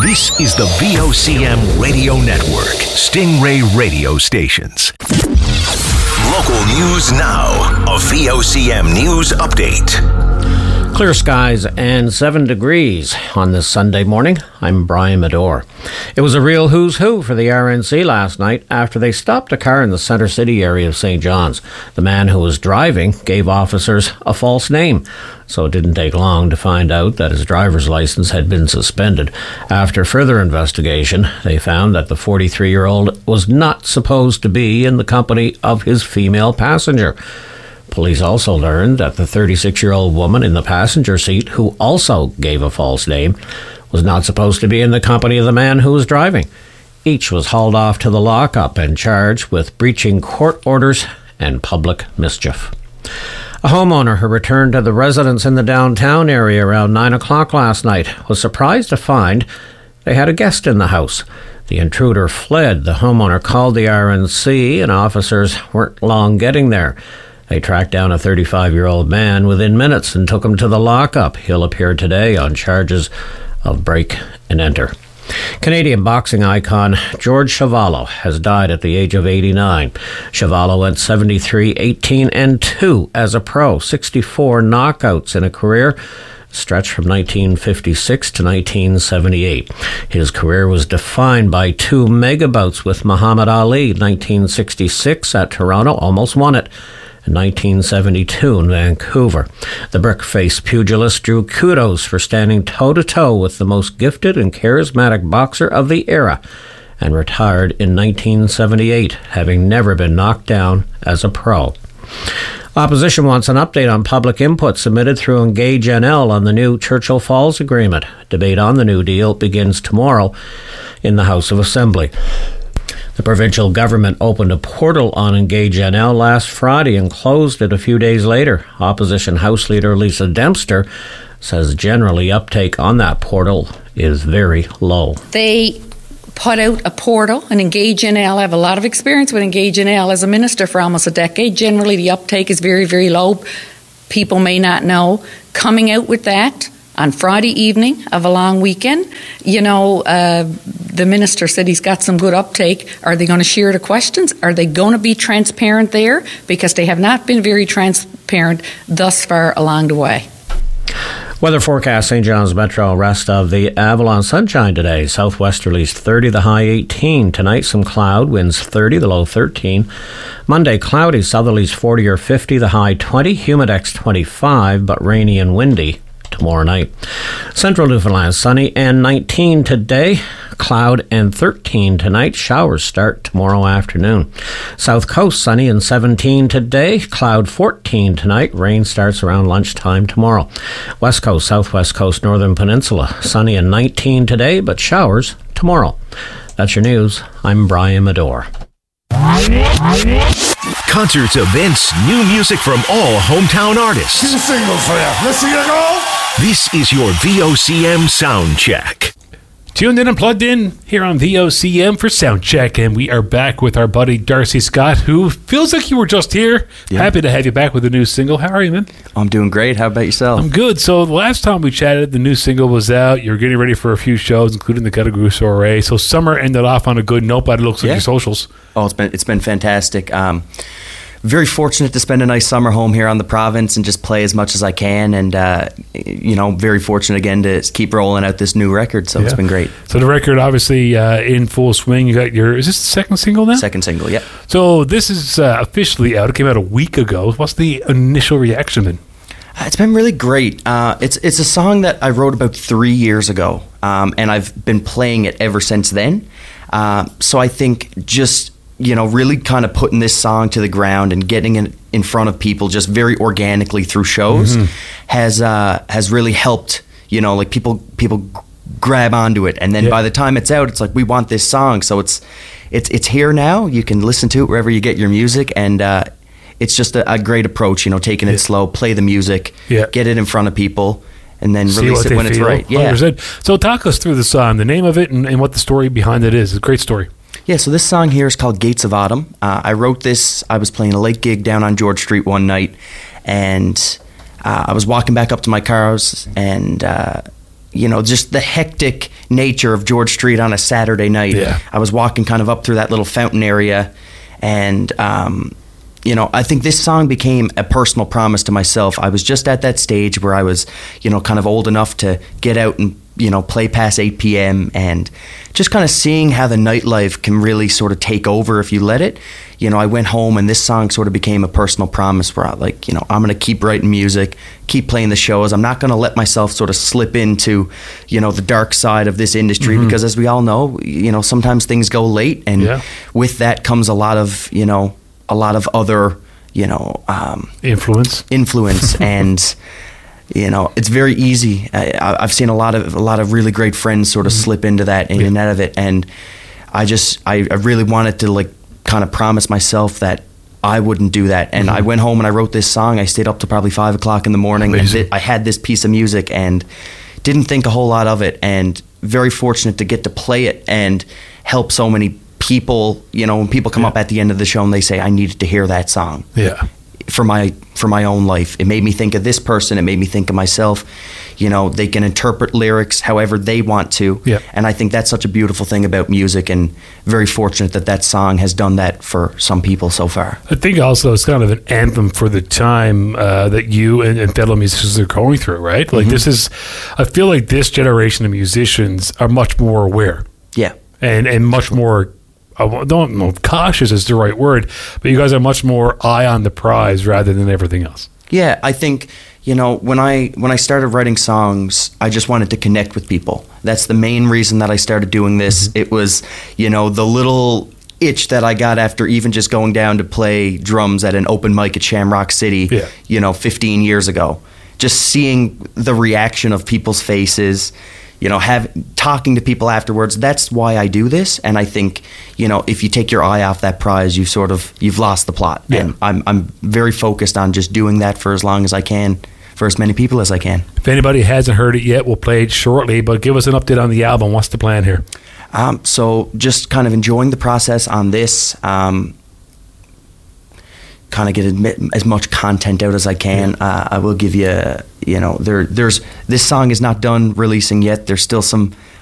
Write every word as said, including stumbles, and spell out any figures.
This is the V O C M Radio Network, Stingray Radio Stations. Local news now. A V O C M news update. Clear skies and seven degrees on this Sunday morning. I'm Brian Medore. It was a real who's who for the R N C last night after they stopped a car in the Centre City area of Saint John's. The man who was driving gave officers a false name, so it didn't take long to find out that his driver's license had been suspended. After further investigation, they found that the forty-three-year-old was not supposed to be in the company of his female passenger. Police also learned that the thirty-six-year-old woman in the passenger seat, who also gave a false name, was not supposed to be in the company of the man who was driving. Each was hauled off to the lockup and charged with breaching court orders and public mischief. A homeowner who returned to the residence in the downtown area around nine o'clock last night was surprised to find they had a guest in the house. The intruder fled. The homeowner called the R N C, and officers weren't long getting there. They tracked down a thirty-five-year-old man within minutes and took him to the lockup. He'll appear today on charges of break and enter. Canadian boxing icon George Chuvalo has died at the age of eighty-nine. Chuvalo went seventy-three, eighteen, and two as a pro, sixty-four knockouts in a career stretched from nineteen fifty-six to nineteen seventy-eight. His career was defined by two mega bouts with Muhammad Ali, nineteen sixty-six at Toronto, almost won it. In nineteen seventy-two in Vancouver. The brick-faced pugilist drew kudos for standing toe-to-toe with the most gifted and charismatic boxer of the era and retired in nineteen seventy-eight, having never been knocked down as a pro. Opposition wants an update on public input submitted through Engage N L on the new Churchill Falls Agreement. Debate on the new deal begins tomorrow in the House of Assembly. The provincial government opened a portal on Engage N L last Friday and closed it a few days later. Opposition House Leader Lisa Dempster says generally uptake on that portal is very low. They put out a portal, and Engage N L. I have a lot of experience with Engage N L as a minister for almost a decade. Generally, the uptake is very, very low. People may not know. Coming out with that on Friday evening of a long weekend, you know, uh, the minister said he's got some good uptake. Are they going to share the questions? Are they going to be transparent there? Because they have not been very transparent thus far along the way. Weather forecast: Saint John's Metro, rest of the Avalon, sunshine today. Southwesterlies thirty, the high eighteen. Tonight some cloud, winds thirty, the low thirteen. Monday cloudy, southerlies forty or fifty, the high twenty. Humidex twenty-five, but rainy and windy tomorrow night. Central Newfoundland sunny and nineteen today. Cloud and thirteen tonight. Showers start tomorrow afternoon. South Coast sunny and seventeen today. Cloud fourteen tonight. Rain starts around lunchtime tomorrow. West Coast, Southwest Coast, Northern Peninsula sunny and nineteen today, but showers tomorrow. That's your news. I'm Brian Medore. Concerts, events, new music from all hometown artists. Two singles for you. Let's see you go. This is your V O C M Sound Check. Tuned in and plugged in here on V O C M for Sound Check, and we are back with our buddy Darcy Scott, who feels like you were just here. Yeah. Happy to have you back with a new single. How are you, man? I'm doing great. How about yourself? I'm good. So the last time we chatted, the new single was out. You're getting ready for a few shows, including the Category Soiree. So summer ended off on a good note by the looks of yeah. your socials. Oh, it's been it's been fantastic. Um, very fortunate to spend a nice summer home here on the province and just play as much as I can. And, uh, you know, very fortunate again to keep rolling out this new record. So yeah. It's been great. So the record, obviously, uh, in full swing. You got your, is this the second single now? Second single, yeah. So this is uh, officially out. It came out a week ago. What's the initial reaction been? Uh, it's been really great. Uh, it's it's a song that I wrote about three years ago. Um, and I've been playing it ever since then. Uh, so I think just, you know, really kind of putting this song to the ground and getting it in front of people just very organically through shows mm-hmm. has uh, has really helped, you know, like people people grab onto it. And then yeah. by the time it's out, it's like, we want this song. So it's it's it's here now. You can listen to it wherever you get your music. And uh, it's just a, a great approach, you know, taking it yeah. slow, play the music, yeah. get it in front of people, and then See release it when feel. it's right. Yeah. one hundred percent. So talk us through the song, the name of it, and, and what the story behind it is. It's a great story. Yeah, so this song here is called Gates of Autumn. Uh, I wrote this, I was playing a late gig down on George Street one night, and uh, I was walking back up to my cars, and, uh, you know, just the hectic nature of George Street on a Saturday night. Yeah. I was walking kind of up through that little fountain area, and um, you know, I think this song became a personal promise to myself. I was just at that stage where I was, you know, kind of old enough to get out and, you know, play past eight p.m. and just kind of seeing how the nightlife can really sort of take over if you let it. You know, I went home and this song sort of became a personal promise where I, like, you know, I'm going to keep writing music, keep playing the shows. I'm not going to let myself sort of slip into, you know, the dark side of this industry mm-hmm. because as we all know, you know, sometimes things go late, and yeah. with that comes a lot of, you know, a lot of other, you know, um, influence, influence, and you know, it's very easy. I, I've seen a lot of a lot of really great friends sort of mm-hmm. slip into that, in yeah. and out of it, and I just I, I really wanted to like kind of promise myself that I wouldn't do that. And mm-hmm. I went home and I wrote this song. I stayed up to probably five o'clock in the morning. Amazing. And th- I had this piece of music and didn't think a whole lot of it, and very fortunate to get to play it and help so many people. You know, when people come yeah. up at the end of the show and they say, I needed to hear that song. Yeah. For my for my own life. It made me think of this person. It made me think of myself. You know, they can interpret lyrics however they want to. Yeah. And I think that's such a beautiful thing about music, and very fortunate that that song has done that for some people so far. I think also it's kind of an anthem for the time uh, that you and, and fellow musicians are going through, right? Like mm-hmm. this is, I feel like this generation of musicians are much more aware. Yeah. And, and much more, I don't know if cautious is the right word, but you guys are much more eye on the prize rather than everything else. Yeah, I think, you know, when I when I started writing songs, I just wanted to connect with people. That's the main reason that I started doing this. Mm-hmm. It was, you know, the little itch that I got after even just going down to play drums at an open mic at Shamrock City, yeah. you know, fifteen years ago. Just seeing the reaction of people's faces, you know, have talking to people afterwards. That's why I do this. And I think, you know, if you take your eye off that prize, you've sort of you've lost the plot. Yeah. And I'm I'm very focused on just doing that for as long as I can, for as many people as I can. If anybody hasn't heard it yet, we'll play it shortly. But give us an update on the album. What's the plan here? Um, so just kind of enjoying the process on this. Um, kind of get as much content out as I can. Yeah. Uh, I will give you, you know, there, there's this song is not done releasing yet. There's still some